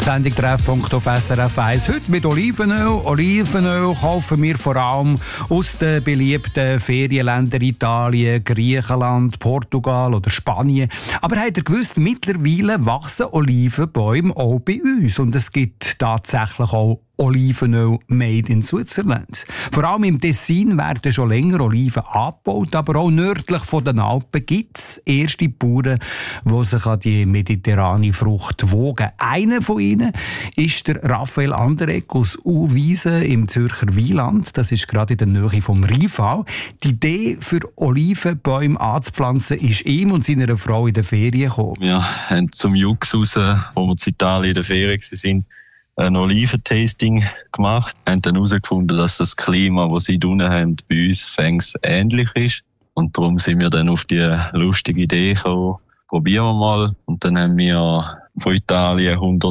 Sendung Treffpunkt auf SRF 1. Heute mit Olivenöl. Olivenöl kaufen wir vor allem aus den beliebten Ferienländern Italien, Griechenland, Portugal oder Spanien. Aber habt ihr gewusst, mittlerweile wachsen Olivenbäume auch bei uns. Und es gibt tatsächlich auch Olivenöl made in Switzerland. Vor allem im Tessin werden schon länger Oliven angebaut, aber auch nördlich von den Alpen gibt es erste Bauern, die sich an die mediterrane Frucht wogen. Einer von ihnen ist der Raphael Anderegg aus Uwiesen im Zürcher Wieland. Das ist gerade in der Nähe vom Rheinfall. Die Idee für Olivenbäume anzupflanzen ist ihm und seiner Frau in der Ferien gekommen. Wir haben zum Jux raus, wo wir in Italien in der Ferien waren, ein Oliventasting gemacht. Wir haben dann herausgefunden, dass das Klima, das sie unten haben, bei uns fängs ähnlich ist. Und darum sind wir dann auf die lustige Idee gekommen, probieren wir mal. Und dann haben wir von Italien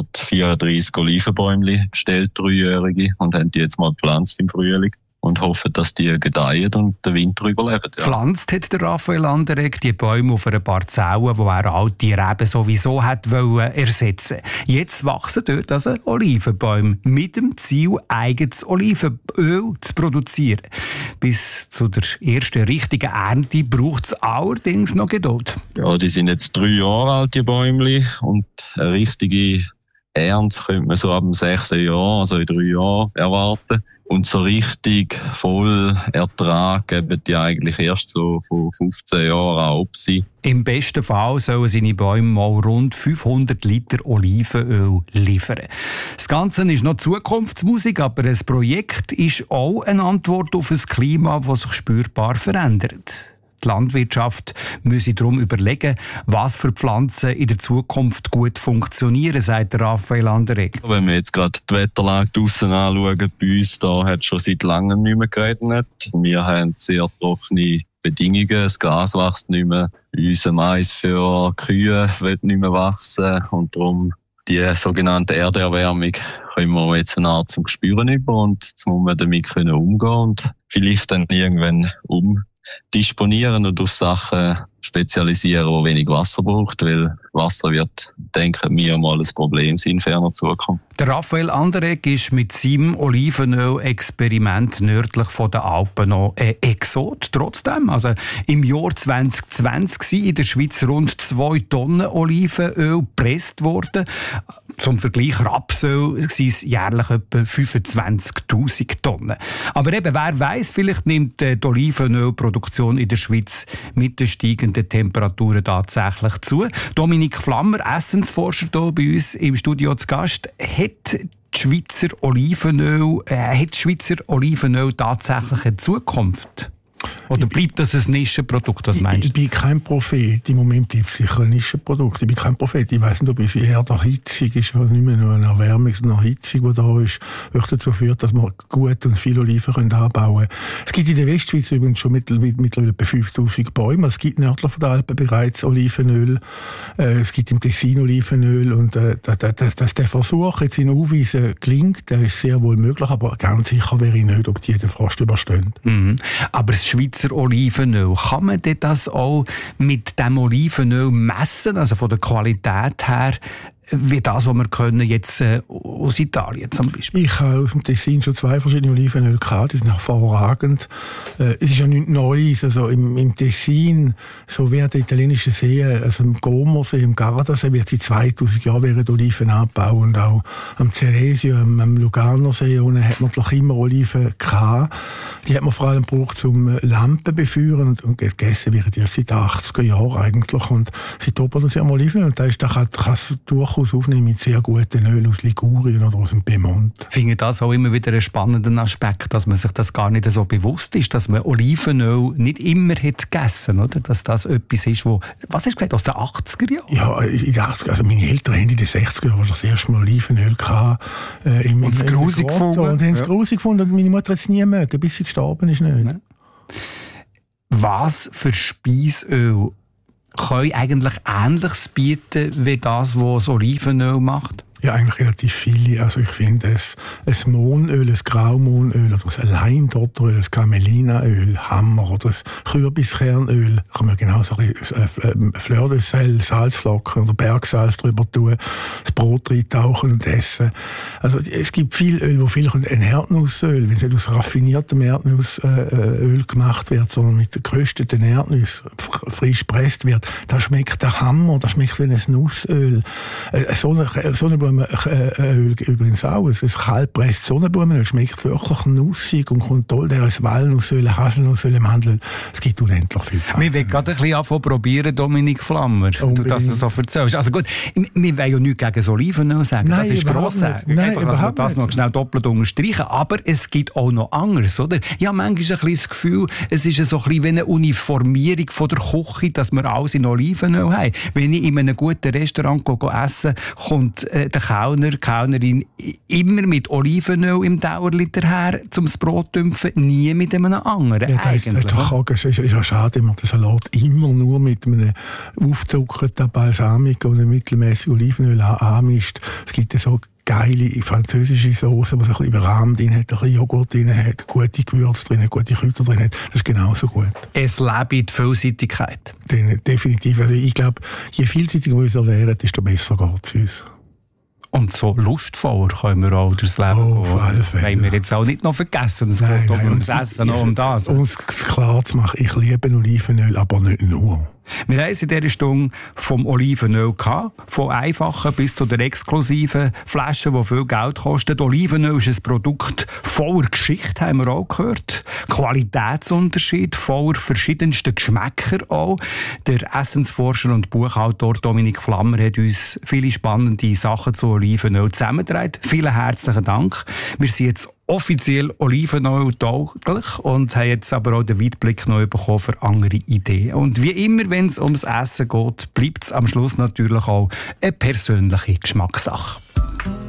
134 Olivenbäume bestellt, 3-jährige, und haben die jetzt mal gepflanzt im Frühling. Und hoffen, dass die gedeihen und den Winter überleben. Ja. Pflanzt hat der Raphael Anderegg die Bäume auf einer Parzelle, wo er alte Reben sowieso hat ersetzen. Jetzt wachsen dort also Olivenbäume mit dem Ziel, eigenes Olivenöl zu produzieren. Bis zu der ersten richtigen Ernte braucht es allerdings noch Geduld. Ja, die sind jetzt 3 Jahre alt, die Bäume, und eine richtige Ernte könnte man so ab dem 6. Jahr, also in 3 Jahren, erwarten. Und so richtig voll Ertrag geben die eigentlich erst so von 15 Jahren an ob sie. Im besten Fall sollen seine Bäume mal rund 500 Liter Olivenöl liefern. Das Ganze ist noch Zukunftsmusik, aber ein Projekt ist auch eine Antwort auf ein Klima, das sich spürbar verändert. Die Landwirtschaft müsse darum überlegen, was für Pflanzen in der Zukunft gut funktionieren, sagt Raphael Anderegg. Wenn wir jetzt gerade die Wetterlage draussen anschauen, bei uns da hat es schon seit langem nicht mehr geregnet. Wir haben sehr trockene Bedingungen, das Gras wächst nicht mehr, unser Mais für Kühe wird nicht mehr wachsen und darum die sogenannte Erderwärmung können wir jetzt eine Art zum Spüren über und jetzt muss man damit umgehen und vielleicht dann irgendwann disponieren und auf Sachen spezialisieren, die wenig Wasser braucht, weil Wasser wird, denken wir, mal ein Problem sein in ferner Zukunft. Der Raphael Anderegg ist mit seinem Olivenöl-Experiment nördlich von den Alpen noch ein Exot. Trotzdem, also im Jahr 2020 sind in der Schweiz rund 2 Tonnen Olivenöl gepresst worden. Zum Vergleich Rapsöl sind es jährlich etwa 25'000 Tonnen. Aber eben, wer weiss, vielleicht nimmt die Olivenölproduktion in der Schweiz mit den steigenden Temperaturen tatsächlich zu. Dominik Flammer, Essensforscher hier bei uns im Studio zu Gast, hat das Schweizer Olivenöl tatsächlich eine Zukunft? Oder bleibt das ein Nischenprodukt, was meinst du? Ich bin kein Prophet. Im Moment bleibt es sicher ein Nischenprodukt. Ich bin kein Prophet. Ich weiss nicht, ob es eher der Hitzung ist oder nicht mehr nur eine Erwärmung, sondern eine Hitzung, die da ist, wirklich dazu führt, dass wir gut und viele Oliven anbauen können. Es gibt in der Westschweiz übrigens schon mittlerweile etwa 5000 Bäume. Es gibt nördlich von den Alpen bereits Olivenöl. Es gibt im Tessin Olivenöl. Und dass der Versuch jetzt in Uwiesen gelingt, der ist sehr wohl möglich, aber ganz sicher wäre ich nicht, ob die den Frost überstehen. Mhm. Aber das Schweizer Olivenöl, kann man denn das auch mit dem Olivenöl messen, also von der Qualität her, wie das, was wir können jetzt aus Italien zum Beispiel? Ich habe aus dem Tessin schon 2 verschiedene Olivenöl gehabt, die sind hervorragend. Es ist ja nichts Neues, also im Tessin, so wie der italienische See, also im Comersee, im Gardasee, wird seit 2000 Jahren während Oliven angebaut und auch am Ceresio, am Luganersee, unten hat man noch immer Oliven gehabt. Die hat man vor allem gebraucht, um Lampen befeuern und gegessen wird erst seit den 80er Jahren eigentlich und seitdem produzieren wir Olivenöl und da kann es durchaus aufnehmen mit sehr guten Öl aus Ligurien oder aus dem Piemont. Ich finde das auch immer wieder einen spannenden Aspekt, dass man sich das gar nicht so bewusst ist, dass man Olivenöl nicht immer hat gegessen, oder? Dass das etwas ist, wo, was hast du gesagt, aus den 80er Jahren? Ja, in den 80er, also meine Eltern haben in den 60er Jahren das erste Mal Olivenöl gehabt. Und es grusig gefunden. Und haben es grusig gefunden und meine Mutter hat es nie mögen, bis sie gestorben ist. Nicht. Ja. Was für Speisöl können eigentlich Ähnliches bieten wie das, was das Olivenöl macht? Ja, eigentlich relativ viele. Also ich finde, ein Mohnöl, ein Graumohnöl oder ein Leindotteröl, ein Camelinaöl, Hammer oder ein Kürbiskernöl, kann man genauso ein Fleur de Sel, Salzflocken oder Bergsalz drüber tun, das Brot reintauchen und essen. Also es gibt viel Öl, wo vielleicht ein Erdnussöl, wenn es nicht aus raffiniertem Erdnussöl gemacht wird, sondern mit gerösteten Erdnüssen frisch presst wird, da schmeckt der Hammer, das schmeckt wie ein Nussöl. Sonnenblumenöl übrigens auch. Es ist kaltpresst Sonnenblumenöl, schmeckt wirklich nussig und kommt toll. Der ist Walnussöl, Haselnussöl, Mandel. Es gibt unendlich viel. Wir wollen gerade ein bisschen anfangen probieren, Dominik Flammer, du das so erzählst. Also gut, wir wollen ja nichts gegen das Olivenöl sagen, Nein, das ist grossartig. Einfach, dass wir das noch schnell doppelt unterstreichen. Aber es gibt auch noch anderes, oder? Ja, manchmal ein bisschen das Gefühl, es ist so ein bisschen wie eine Uniformierung von der Küche, dass wir alles in Olivenöl haben. Wenn ich in einem guten Restaurant esse, kommt der Kellnerin immer mit Olivenöl im Dauerliter her, zum Brot zu dämpfen, nie mit einem anderen. Ja, das ist ja schade, wenn man den Salat immer nur mit einem aufgezuckerten Balsamico und einem mittelmäßigen Olivenöl anmischt. Es gibt ja so geile französische Soße, die so ein bisschen Rahm drin hat, ein bisschen Joghurt drin hat, gute Gewürze drin, gute Kräuter drin hat. Das ist genauso gut. Es lebt die Vielseitigkeit. Definitiv. Also ich glaube, je vielseitiger wir uns ernähren, desto besser geht es uns. Und so lustvoller können wir auch durchs Leben gehen. Auf alle Fälle. Wollen wir jetzt auch nicht noch vergessen. Es geht auch ums Essen, noch um das. Um es klar zu machen, ich liebe Olivenöl, aber nicht nur. Wir haben in dieser Stunde vom Olivenöl gehabt, von einfachen bis zu der exklusiven Flaschen, die viel Geld kosten. Olivenöl ist ein Produkt voller Geschichte, haben wir auch gehört. Qualitätsunterschied, voller verschiedenster Geschmäcker auch. Der Essensforscher und Buchautor Dominik Flammer hat uns viele spannende Sachen zu Olivenöl zusammengetragen. Vielen herzlichen Dank. Wir sind jetzt offiziell Olivenöl tauglich und haben jetzt aber auch den Weitblick noch bekommen für andere Ideen. Und wie immer, wenn es ums Essen geht, bleibt es am Schluss natürlich auch eine persönliche Geschmackssache.